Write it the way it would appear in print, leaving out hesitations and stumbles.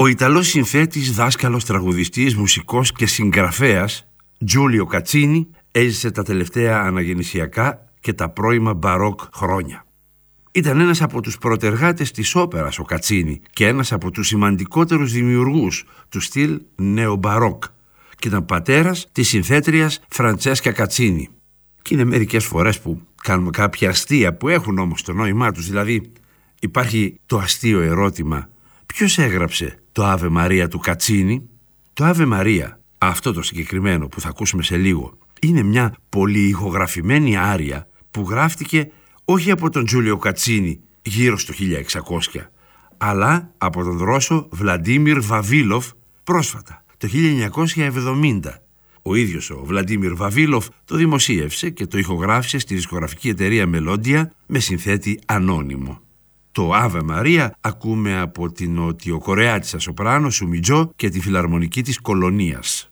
Ο Ιταλός συνθέτης, δάσκαλος, τραγουδιστής, μουσικός και συγγραφέας Τζούλιο Κατσίνι έζησε τα τελευταία αναγεννησιακά και τα πρώιμα μπαρόκ χρόνια. Ήταν ένας από τους πρωτεργάτες της όπερας ο Κατσίνι και ένας από τους σημαντικότερους δημιουργούς του στυλ νεομπαρόκ και ήταν πατέρας της συνθέτριας Φραντσέσκα Κατσίνι. Και είναι μερικές φορές που κάνουμε κάποια αστεία που έχουν όμως το νόημά τους. Δηλαδή υπάρχει το αστείο ερώτημα: ποιος έγραψε το Άβε Μαρία του Κατσίνι? Το Άβε Μαρία, αυτό το συγκεκριμένο που θα ακούσουμε σε λίγο, είναι μια πολυηχογραφημένη άρια που γράφτηκε όχι από τον Τζούλιο Κατσίνι γύρω στο 1600, αλλά από τον Ρώσο Βλαντίμιρ Βαβίλοφ πρόσφατα, το 1970. Ο ίδιος ο Βλαντίμιρ Βαβίλοφ το δημοσίευσε και το ηχογράφησε στη δισκογραφική εταιρεία Μελόντια με συνθέτη ανώνυμο. Το Άβε Μαρία ακούμε από την νοτιοκορεάτισσα σοπράνο Σουμιτζό και τη φιλαρμονική της Κολονίας.